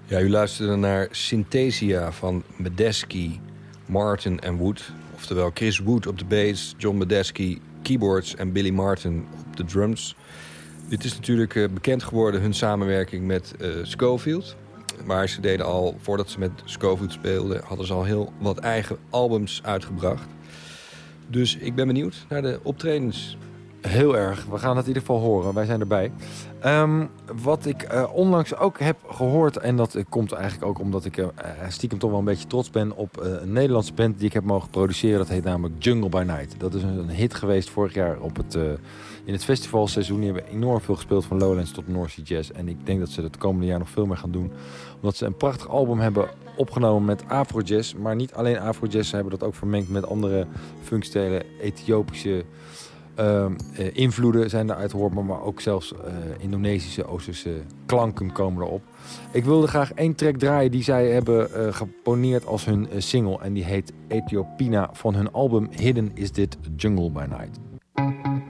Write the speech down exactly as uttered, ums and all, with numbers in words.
Ja, u luisterde naar Synthesia van Medeski, Martin en Wood. Oftewel Chris Wood op de bass, John Medeski keyboards en Billy Martin op de drums. Dit is natuurlijk uh, bekend geworden, hun samenwerking met uh, Scofield. Maar ze deden al, voordat ze met Scofield speelden, hadden ze al heel wat eigen albums uitgebracht. Dus ik ben benieuwd naar de optredens. Heel erg. We gaan het in ieder geval horen. Wij zijn erbij. Um, wat ik uh, onlangs ook heb gehoord, en dat uh, komt eigenlijk ook omdat ik uh, stiekem toch wel een beetje trots ben op uh, een Nederlandse band die ik heb mogen produceren. Dat heet namelijk Jungle by Night. Dat is een, een hit geweest vorig jaar op het, uh, in het festivalseizoen. Die hebben enorm veel gespeeld, van Lowlands tot North Sea Jazz. En ik denk dat ze het komende jaar nog veel meer gaan doen. Omdat ze een prachtig album hebben opgenomen met Afro-jazz. Maar niet alleen Afro-jazz, ze hebben dat ook vermengd met andere funkstijlen, Ethiopische Uh, uh, invloeden zijn daaruit hoorbaar, maar ook zelfs uh, Indonesische, Oosterse klanken komen erop. Ik wilde graag één track draaien die zij hebben uh, geponeerd als hun uh, single en die heet Ethiopina van hun album Hidden Is Dit Jungle by Night.